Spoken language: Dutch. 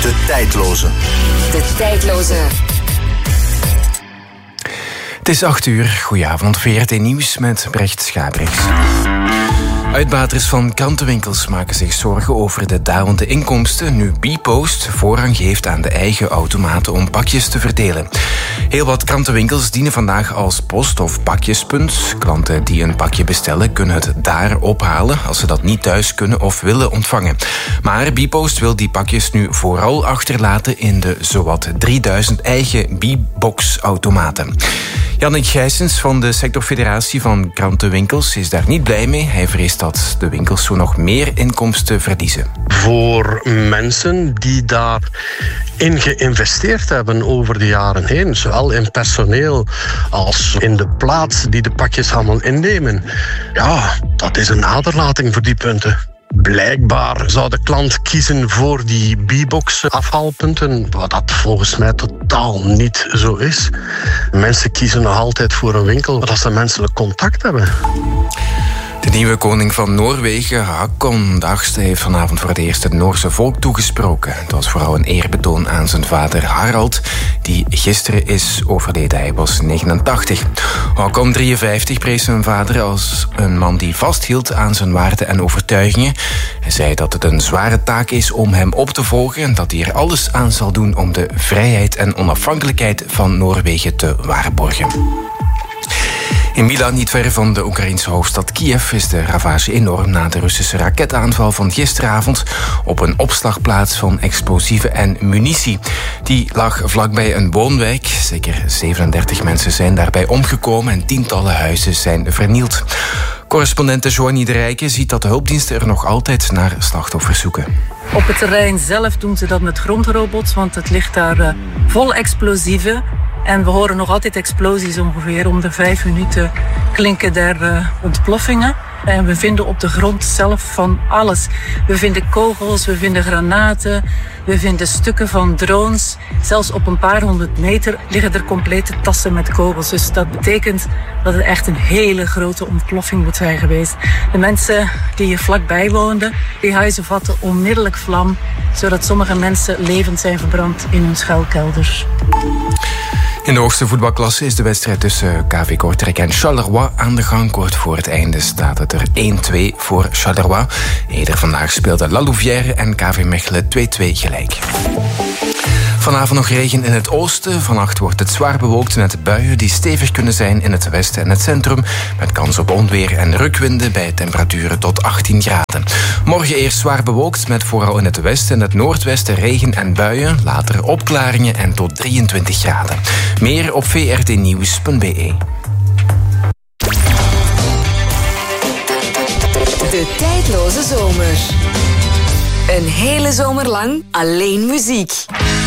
De tijdloze. De tijdloze. Het is 8:00. Goedenavond, VRT Nieuws met Brecht Schabrix. Uitbaters van krantenwinkels maken zich zorgen over de dalende inkomsten nu Bpost voorrang geeft aan de eigen automaten om pakjes te verdelen. Heel wat krantenwinkels dienen vandaag als post- of pakjespunt. Klanten die een pakje bestellen kunnen het daar ophalen als ze dat niet thuis kunnen of willen ontvangen. Maar Bpost wil die pakjes nu vooral achterlaten in de zowat 3000 eigen Bbox-automaten. Jannik Gijsens van de sectorfederatie van krantenwinkels is daar niet blij mee. Hij vreest dat de winkels zo nog meer inkomsten verliezen. Voor mensen die daarin geïnvesteerd hebben over de jaren heen, zowel in personeel als in de plaats die de pakjes allemaal innemen, ja, dat is een aderlating voor die punten. Blijkbaar zou de klant kiezen voor die Bbox afhaalpunten, wat dat volgens mij totaal niet zo is. Mensen kiezen nog altijd voor een winkel waar ze menselijk contact hebben. De nieuwe koning van Noorwegen, Haakon Dagste, heeft vanavond voor het eerst het Noorse volk toegesproken. Het was vooral een eerbetoon aan zijn vader Harald, die gisteren is overleden. Hij was 89. Haakon, 53, prees zijn vader als een man die vasthield aan zijn waarden en overtuigingen. Hij zei dat het een zware taak is om hem op te volgen en dat hij er alles aan zal doen om de vrijheid en onafhankelijkheid van Noorwegen te waarborgen. In Milan, niet ver van de Oekraïnse hoofdstad Kiev, is de ravage enorm na de Russische raketaanval van gisteravond op een opslagplaats van explosieven en munitie. Die lag vlakbij een woonwijk. Zeker 37 mensen zijn daarbij omgekomen en tientallen huizen zijn vernield. Correspondente Joanie de Rijken ziet dat de hulpdiensten er nog altijd naar slachtoffers zoeken. Op het terrein zelf doen ze dat met grondrobots, want het ligt daar vol explosieven. En we horen nog altijd explosies ongeveer. Om de 5 minuten klinken daar ontploffingen. En we vinden op de grond zelf van alles. We vinden kogels, we vinden granaten, we vinden stukken van drones. Zelfs op een paar 100 meter liggen er complete tassen met kogels. Dus dat betekent dat het echt een hele grote ontploffing moet zijn geweest. De mensen die hier vlakbij woonden, die huizen vatten onmiddellijk vlam, zodat sommige mensen levend zijn verbrand in hun schuilkelders. In de hoogste voetbalklasse is de wedstrijd tussen KV Kortrijk en Charleroi aan de gang. Kort voor het einde staat het er 1-2 voor Charleroi. Eerder vandaag speelden La Louvière en KV Mechelen 2-2 gelijk. Vanavond nog regen in het oosten. Vannacht wordt het zwaar bewolkt met buien die stevig kunnen zijn in het westen en het centrum. Met kans op onweer en rukwinden bij temperaturen tot 18 graden. Morgen eerst zwaar bewolkt met vooral in het westen en het noordwesten regen en buien. Later opklaringen en tot 23 graden. Meer op vrtnieuws.be. De tijdloze zomer. Een hele zomer lang alleen muziek.